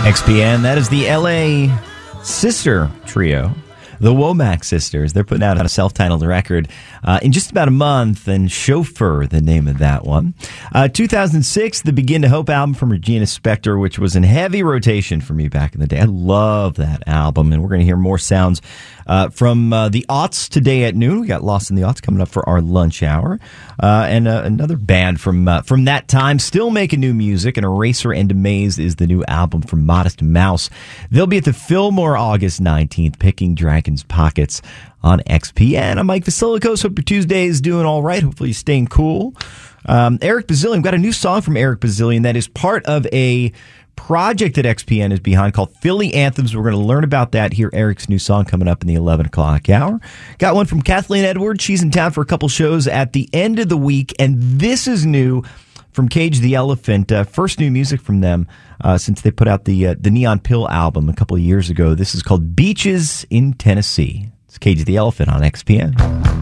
XPN, that is the LA sister trio, the Womack Sisters. They're putting out a self-titled record in just about a month, and Chauffeur, the name of that one. 2006, the Begin to Hope album from Regina Spektor, which was in heavy rotation for me back in the day. I love that album, and we're going to hear more sounds from the Aughts today at noon. We got Lost in the Aughts coming up for our lunch hour. And another band from that time still making new music, and Eraser and Amazed is the new album from Modest Mouse. They'll be at the Fillmore August 19th, picking Dragon's Pockets on XPN. I'm Mike Vasilikos. Hope your Tuesday is doing all right. Hopefully you're staying cool. Eric Bazillion, got a new song from Eric Bazillion that is part of a project that XPN is behind called Philly Anthems. We're going to learn about that. Hear Eric's new song coming up in the 11 o'clock hour. Got one from Kathleen Edwards. She's in town for a couple shows at the end of the week, and this is new from Cage the Elephant. First new music from them since they put out the Neon Pill album a couple of years ago. This is called Beaches in Tennessee. It's Cage the Elephant on XPN.